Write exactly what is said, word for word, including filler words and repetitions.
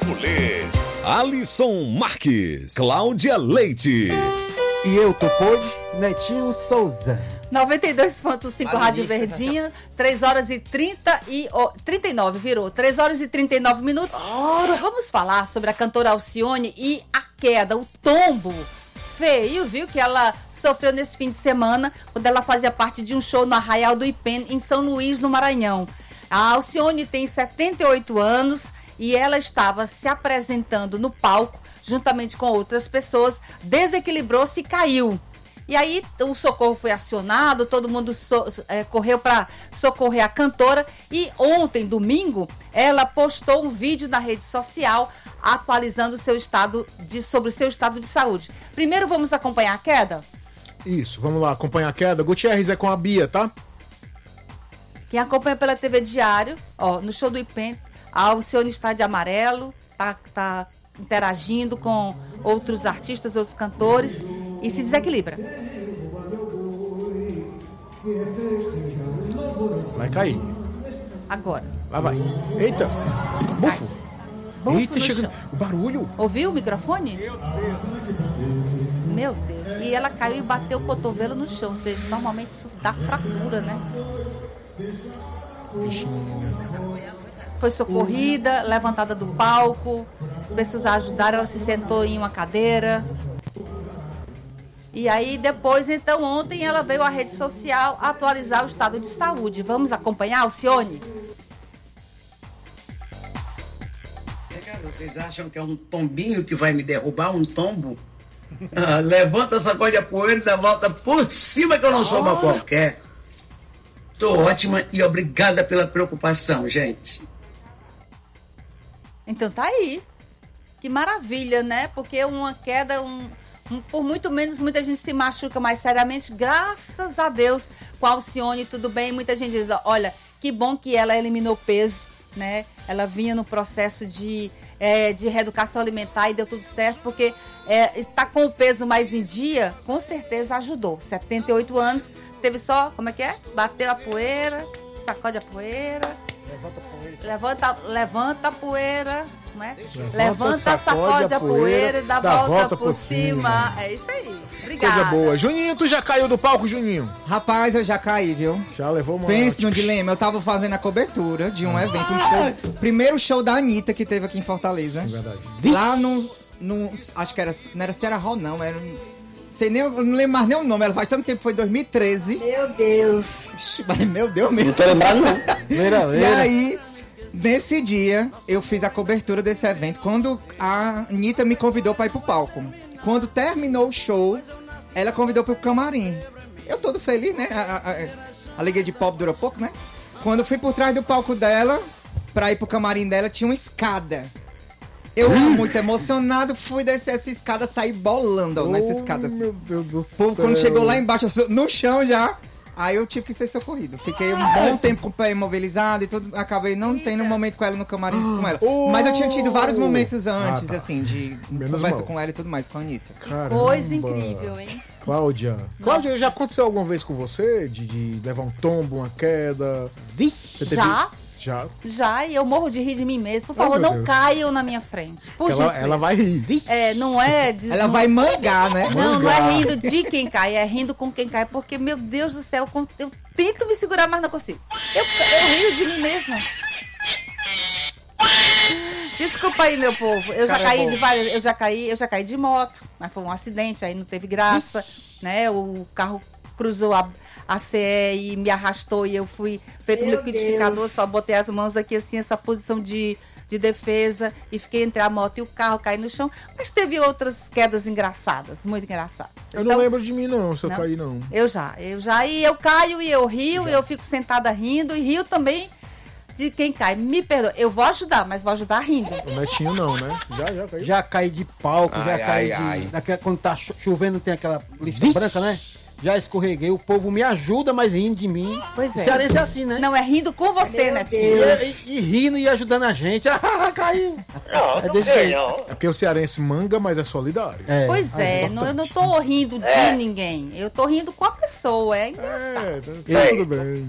Chevrolet. Alisson Marques, Cláudia Leite. E eu, Topode, Netinho Souza. noventa e dois ponto cinco Rádio Verdinha, três horas e trinta e oh, trinta e nove, virou. três horas e trinta e nove minutos. Ora. Vamos falar sobre a cantora Alcione e a queda, o tombo feio, viu, que ela sofreu nesse fim de semana, quando ela fazia parte de um show no Arraial do Ipê, em São Luís, no Maranhão. A Alcione tem setenta e oito anos e ela estava se apresentando no palco, juntamente com outras pessoas, desequilibrou-se e caiu. E aí o socorro foi acionado, todo mundo so, é, correu para socorrer a cantora. E ontem, domingo, ela postou um vídeo na rede social atualizando o seu estado de, sobre o seu estado de saúde. Primeiro vamos acompanhar a queda? Isso, vamos lá, acompanhar a queda. Gutierrez é com a Bia, tá? Quem acompanha pela T V Diário, ó, no show do Ipê, a Alcione está de amarelo, tá, tá interagindo com outros artistas, outros cantores e se desequilibra. Vai cair. Agora. Lá vai. Eita. Bufo. Bufo. Eita, chega o barulho. Ouviu o microfone? Meu Deus. E ela caiu e bateu o cotovelo no chão. Ou seja, normalmente isso dá fratura, né? Foi socorrida, levantada do palco. As pessoas a ajudaram, ela se sentou em uma cadeira. E aí depois, então, ontem ela veio à rede social atualizar o estado de saúde. Vamos acompanhar, Alcione? Vocês acham que é um tombinho que vai me derrubar, um tombo? Ah, levanta, sacode a poeira e dá a volta por cima que eu não sou uma qualquer. Tô ótima e obrigada pela preocupação, gente. Então tá aí. Que maravilha, né? Porque uma queda, um, um, por muito menos, muita gente se machuca mais seriamente. Graças a Deus, com a Alcione tudo bem. Muita gente diz, olha, que bom que ela eliminou peso, né? Ela vinha no processo de, é, de reeducação alimentar e deu tudo certo, porque é, está com o peso mais em dia, com certeza ajudou. setenta e oito anos, teve só, como é que é? Bateu a poeira, sacode a poeira. Levanta a poeira. Levanta, levanta a poeira, né? Levanta, Levanta, sacode, sacode a poeira e dá, dá volta, volta por, por cima. cima. É isso aí. Obrigada. Coisa boa. Juninho, tu já caiu do palco, Juninho? Rapaz, eu já caí, viu? Já levou uma... Pense no dilema. Eu tava fazendo a cobertura de um ah. evento, um show. Primeiro show da Anitta que teve aqui em Fortaleza. É verdade. Lá no, no... Acho que era... Não era Sierra Hall, não. Era... Sei nem, eu não lembro mais nem o nome, ela faz tanto tempo, foi dois mil e treze. Meu Deus. Ixi, meu Deus mesmo. Não tô lembrado, não. Leira, leira. E aí, nesse dia, eu fiz a cobertura desse evento, quando a Anitta me convidou pra ir pro palco. Quando terminou o show, ela convidou pro camarim. Eu todo feliz, né? A, a, a alegria de pobre dura pouco, né? Quando eu fui por trás do palco dela, pra ir pro camarim dela, tinha uma escada. Eu, muito emocionado, fui descer essa escada, saí bolando oh, nessa escada. Meu Deus do céu. Quando chegou lá embaixo, no chão já, aí eu tive que ser socorrido. Fiquei um bom tempo com o pé imobilizado e tudo. Acabei não tendo um momento com ela no camarim com ela. Oh, Mas eu tinha tido vários momentos antes, ah, tá. assim, de Menos conversa mal. com ela e tudo mais, com a Anitta. Caramba. Coisa incrível, hein? Cláudia. Nossa. Cláudia, já aconteceu alguma vez com você de, de levar um tombo, uma queda? Vixe, teve... já? Já. Já, e eu morro de rir de mim mesmo. Por favor, oh, não Deus. caiam na minha frente. Por ela, ela vai rir. É, não é... De, ela não, vai mangar, né? Não, mangar. Não é rindo de quem cai, é rindo com quem cai. Porque, meu Deus do céu, eu tento me segurar, mas não consigo. Eu, eu rio de mim mesma. Desculpa aí, meu povo. Eu Cara, já caí é de várias... Eu já caí, eu já caí de moto, mas foi um acidente, aí não teve graça, né? O carro cruzou a... a C E e me arrastou e eu fui feito um liquidificador, só botei as mãos aqui assim, essa posição de, de defesa e fiquei entre a moto e o carro, caí no chão, mas teve outras quedas engraçadas, muito engraçadas. Eu então, não lembro de mim não, se eu não, caí não. Eu já, eu já, e eu caio e eu rio, já. E eu fico sentada rindo e rio também de quem cai. Me perdoa, eu vou ajudar, mas vou ajudar rindo. O Netinho não, né? Já, já caiu. Já caí de palco, ai, já caí ai, de... Ai. Daquela, quando tá chovendo tem aquela lista Vixe. branca, né? Já escorreguei, o povo me ajuda, mas rindo de mim. Pois é. O cearense é assim, né? Não, é rindo com você, né, tio? E, e rindo e ajudando a gente. Ah, caiu. Não, é não sei, não. É porque o cearense manga, mas é solidário. É, pois é, não, eu não tô rindo de é. ninguém. Eu tô rindo com a pessoa, é engraçado. É, tá, tá tudo bem.